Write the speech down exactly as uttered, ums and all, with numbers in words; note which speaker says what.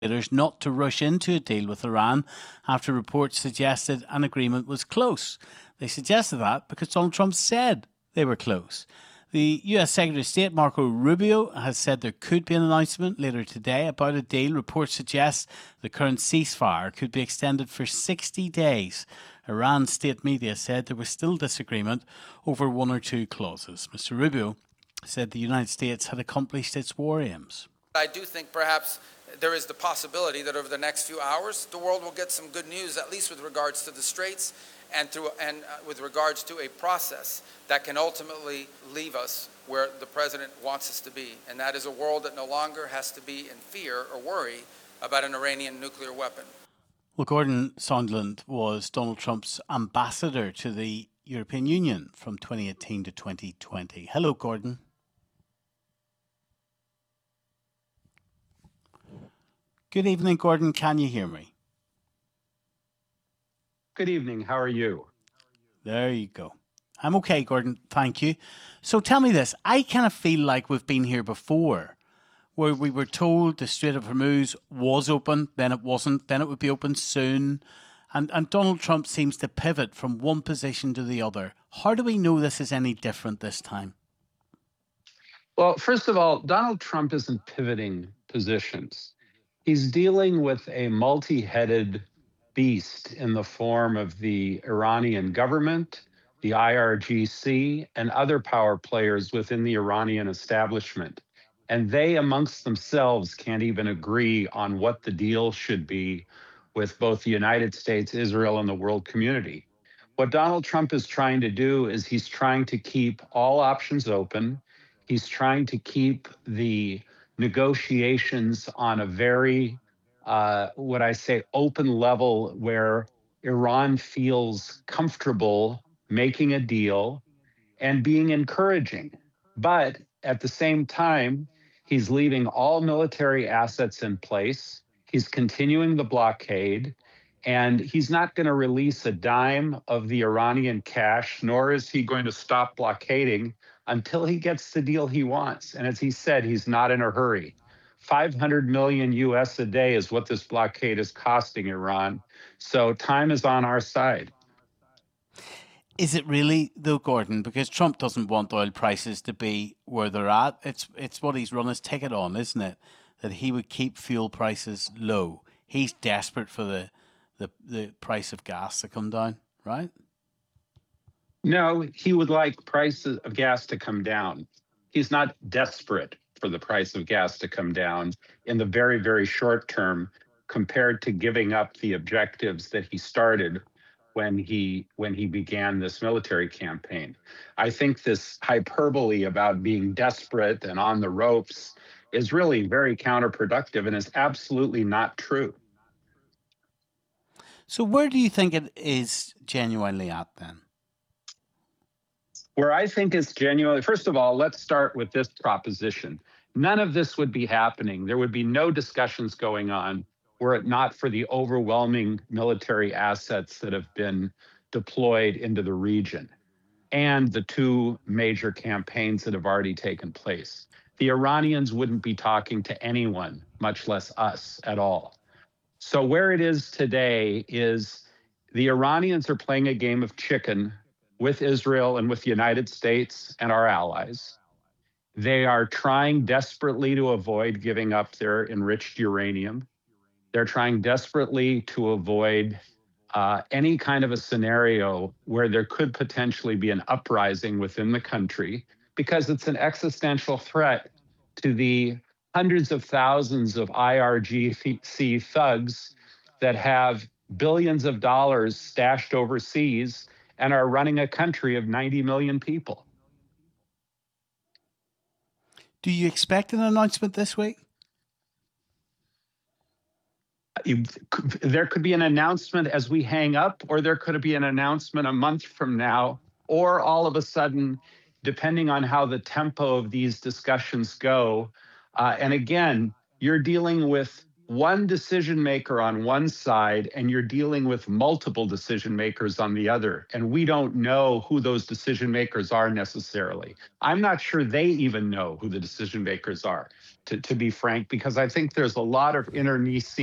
Speaker 1: leaders not to rush into a deal with Iran after reports suggested an agreement was close. They suggested that because Donald Trump said they were close. The U S Secretary of State, Marco Rubio, has said there could be an announcement later today about a deal. Reports suggest the current ceasefire could be extended for sixty days. Iran state media said there was still disagreement over one or two clauses. Mister Rubio said the United States had accomplished its war aims.
Speaker 2: I do think perhaps there is the possibility that over the next few hours, the world will get some good news, at least with regards to the Straits and, through, and uh, with regards to a process that can ultimately leave us where the president wants us to be. And that is a world that no longer has to be in fear or worry about an Iranian nuclear weapon.
Speaker 1: Well, Gordon Sondland was Donald Trump's ambassador to the European Union from twenty eighteen to twenty twenty. Hello, Gordon. Good evening, Gordon. Can you hear me?
Speaker 3: Good evening. How are you?
Speaker 1: There you go. I'm okay, Gordon. Thank you. So tell me this. I kind of feel like we've been here before, where we were told the Strait of Hormuz was open, then it wasn't, then it would be open soon. And, and Donald Trump seems to pivot from one position to the other. How do we know this is any different this time?
Speaker 3: Well, first of all, Donald Trump isn't pivoting positions. He's dealing with a multi-headed beast in the form of the Iranian government, the I R G C, and other power players within the Iranian establishment. And they amongst themselves can't even agree on what the deal should be with both the United States, Israel, and the world community. What Donald Trump is trying to do is he's trying to keep all options open. He's trying to keep the negotiations on a very, uh, what I say, open level where Iran feels comfortable making a deal and being encouraging. But at the same time, he's leaving all military assets in place. He's continuing the blockade, and he's not going to release a dime of the Iranian cash, nor is he going to stop blockading until he gets the deal he wants. And as he said, he's not in a hurry. five hundred million U S a day is what this blockade is costing Iran. So time is on our side.
Speaker 1: Is it really, though, Gordon? Because Trump doesn't want oil prices to be where they're at. It's it's what he's run his ticket on, isn't it? That he would keep fuel prices low. He's desperate for the the, the price of gas to come down, right?
Speaker 3: No, he would like prices of gas to come down. He's not desperate for the price of gas to come down in the very, very short term compared to giving up the objectives that he started when he when he began this military campaign. I think this hyperbole about being desperate and on the ropes is really very counterproductive and is absolutely not true.
Speaker 1: So where do you think it is genuinely at then?
Speaker 3: Where I think it's genuinely, first of all, let's start with this proposition. None of this would be happening. There would be no discussions going on were it not for the overwhelming military assets that have been deployed into the region and the two major campaigns that have already taken place. The Iranians wouldn't be talking to anyone, much less us at all. So where it is today is the Iranians are playing a game of chicken with Israel and with the United States and our allies. They are trying desperately to avoid giving up their enriched uranium. They're trying desperately to avoid uh, any kind of a scenario where there could potentially be an uprising within the country because it's an existential threat to the hundreds of thousands of I R G C thugs that have billions of dollars stashed overseas and are running a country of ninety million people.
Speaker 1: Do you expect an announcement this week?
Speaker 3: There could be an announcement as we hang up, or there could be an announcement a month from now, or all of a sudden, depending on how the tempo of these discussions go. Uh, and again, you're dealing with one decision maker on one side and you're dealing with multiple decision makers on the other. And we don't know who those decision makers are necessarily. I'm not sure they even know who the decision makers are, to, to be frank, because I think there's a lot of internecine